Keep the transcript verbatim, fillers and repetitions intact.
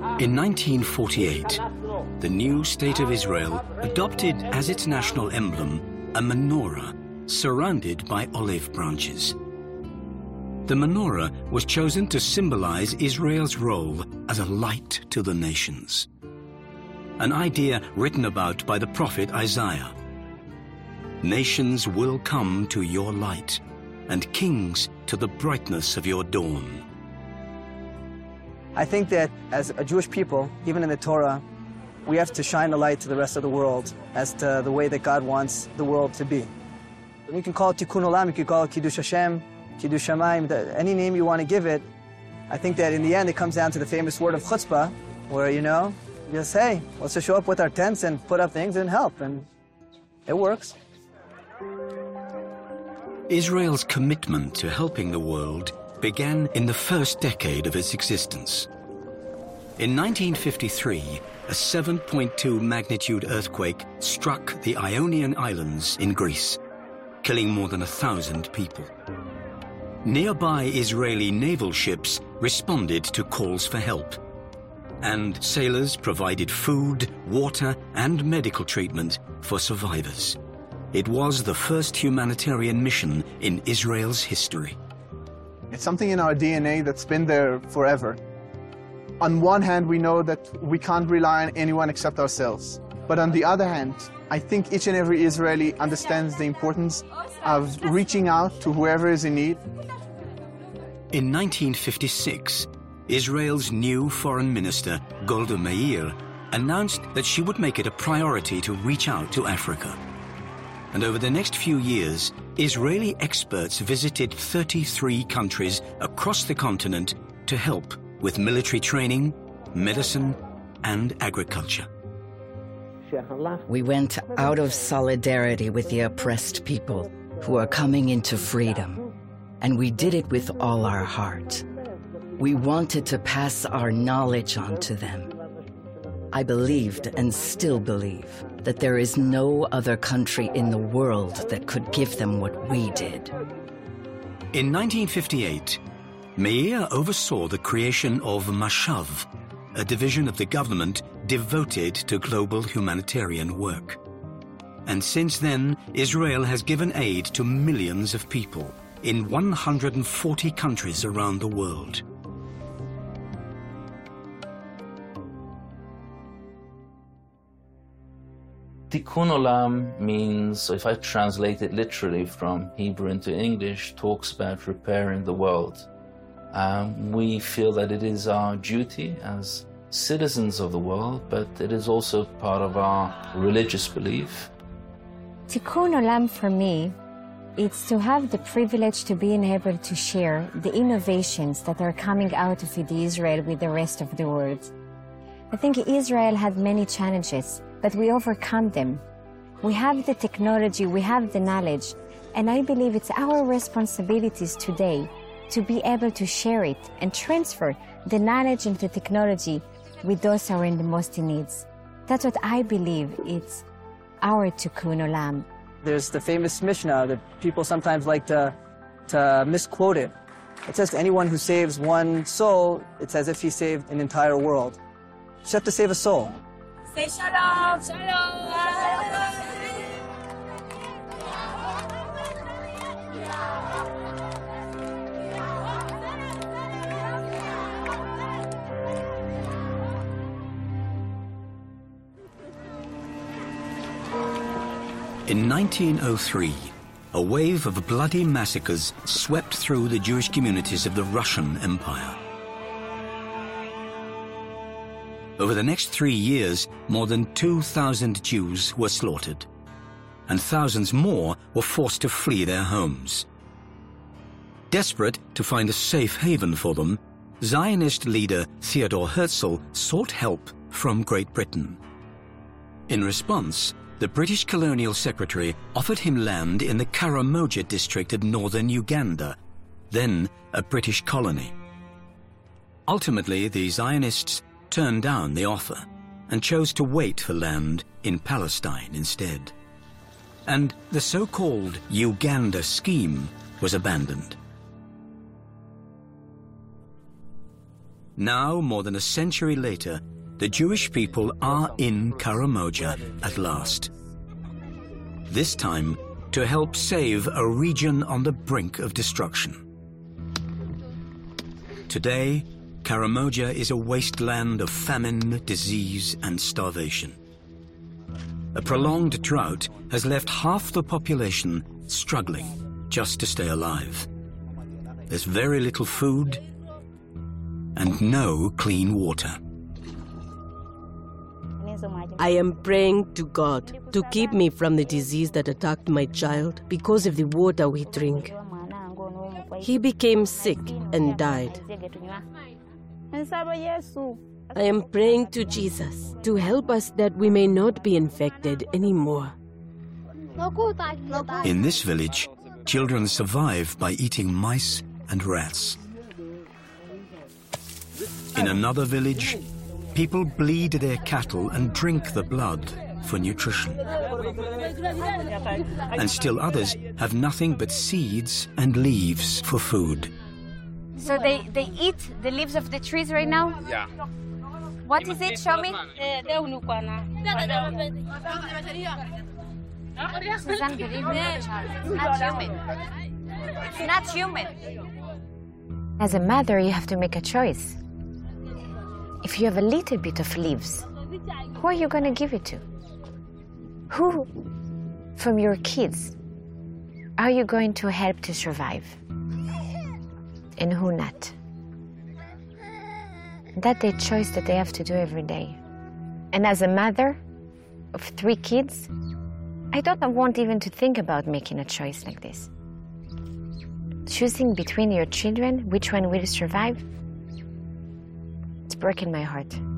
In nineteen forty-eight, the new State of Israel adopted as its national emblem a menorah surrounded by olive branches. The menorah was chosen to symbolize Israel's role as a light to the nations. An idea written about by the prophet Isaiah. Nations will come to your light, and kings to the brightness of your dawn. I think that as a Jewish people, even in the Torah, we have to shine a light to the rest of the world as to the way that God wants the world to be. You can call it Tikkun Olam, you can call it Kiddush Hashem, Kiddush Shamayim, any name you want to give it. I think that in the end it comes down to the famous word of chutzpah, where, you know, you just, hey, let's just show up with our tents and put up things and help, and it works. Israel's commitment to helping the world began in the first decade of its existence. In nineteen fifty-three, a seven point two magnitude earthquake struck the Ionian Islands in Greece, killing more than a thousand people. Nearby Israeli naval ships responded to calls for help, and sailors provided food, water, and medical treatment for survivors. It was the first humanitarian mission in Israel's history. It's something in our D N A that's been there forever. On one hand, we know that we can't rely on anyone except ourselves. But on the other hand, I think each and every Israeli understands the importance of reaching out to whoever is in need. In nineteen fifty-six, Israel's new foreign minister, Golda Meir, announced that she would make it a priority to reach out to Africa. And over the next few years, Israeli experts visited thirty-three countries across the continent to help with military training, medicine, and agriculture. We went out of solidarity with the oppressed people who are coming into freedom, and we did it with all our heart. We wanted to pass our knowledge on to them. I believed and still believe that there is no other country in the world that could give them what we did. In nineteen fifty-eight, Meir oversaw the creation of Mashav, a division of the government devoted to global humanitarian work. And since then, Israel has given aid to millions of people in one hundred forty countries around the world. Tikkun Olam means, if I translate it literally from Hebrew into English, talks about repairing the world. Um, we feel that it is our duty as citizens of the world, but it is also part of our religious belief. Tikkun Olam for me, it's to have the privilege to be able to share the innovations that are coming out of Israel with the rest of the world. I think Israel had many challenges, but we overcome them. We have the technology, we have the knowledge, and I believe it's our responsibilities today to be able to share it and transfer the knowledge and the technology with those who are in the most in needs. That's what I believe it's our Tikkun Olam. There's the famous Mishnah that people sometimes like to, to misquote it. It says to anyone who saves one soul, it's as if he saved an entire world. You just have to save a soul. Say shalom, shalom. In nineteen oh three, a wave of bloody massacres swept through the Jewish communities of the Russian Empire. Over the next three years, more than two thousand Jews were slaughtered, and thousands more were forced to flee their homes. Desperate to find a safe haven for them, Zionist leader Theodor Herzl sought help from Great Britain. In response, the British colonial secretary offered him land in the Karamoja district of northern Uganda, then a British colony. Ultimately, the Zionists turned down the offer and chose to wait for land in Palestine instead. And the so-called Uganda scheme was abandoned. Now, more than a century later, the Jewish people are in Karamoja at last. This time, to help save a region on the brink of destruction. Today, Karamoja is a wasteland of famine, disease, and starvation. A prolonged drought has left half the population struggling just to stay alive. There's very little food and no clean water. I am praying to God to keep me from the disease that attacked my child because of the water we drink. He became sick and died. I am praying to Jesus to help us that we may not be infected anymore. In this village, children survive by eating mice and rats. In another village, people bleed their cattle and drink the blood for nutrition. And still others have nothing but seeds and leaves for food. So they, they eat the leaves of the trees right now? Yeah. What is it? Show me. Suzanne, believe me, it's not human. It's not human. As a mother, you have to make a choice. If you have a little bit of leaves, who are you going to give it to? Who from your kids are you going to help to survive? And who not? That's the choice that they have to do every day. And as a mother of three kids, I don't want even to think about making a choice like this. Choosing between your children, which one will survive, it's breaking my heart.